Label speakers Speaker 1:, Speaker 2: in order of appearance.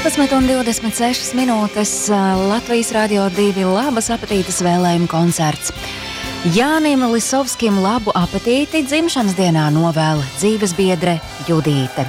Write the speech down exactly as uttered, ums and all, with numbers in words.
Speaker 1: piecpadsmit un divdesmit sešas minūtes Latvijas Radio divi labas apetītes vēlējumu koncerts. Jānim Lisovskim labu apetīti dzimšanas dienā novēl dzīvesbiedre Judīte.